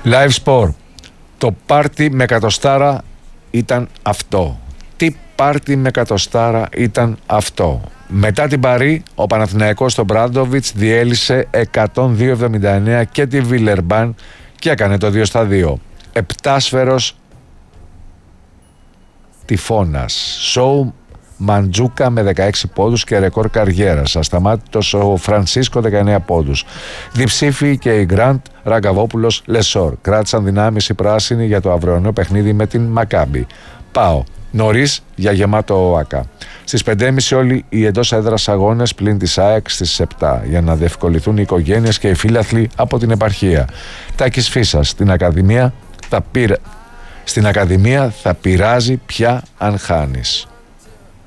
Live Sport. Το πάρτι με εκατοστάρα ήταν αυτό. Τι πάρτι με εκατοστάρα ήταν αυτό. Μετά την Παρί, ο Παναθηναϊκός στον Μπράντοβιτς διέλυσε 102-79 και τη Βιλερμπάν και έκανε το 2-2. Επτάσφαιρος τυφώνας. Σόου Μαντζούκα με 16 πόντους και ρεκόρ καριέρας. Ασταμάτητος ο Φρανσίσκο 19 πόντους. Διψήφοι και η Γκραντ Ραγκαβόπουλος Λεσόρ. Κράτησαν δυνάμεις οι πράσινοι για το αυριανό παιχνίδι με την Μακάμπι. Πάω νωρίς για γεμάτο ΟΑΚΑ. Στις 5.30 όλοι οι εντός έδρας αγώνες πλην της ΑΕΚ στις 7 για να διευκολυθούν οι οικογένειες και οι φίλαθλοι από την επαρχία. Τάκης Φίσας στην Ακαδημία θα πειράζει πια αν χάνεις.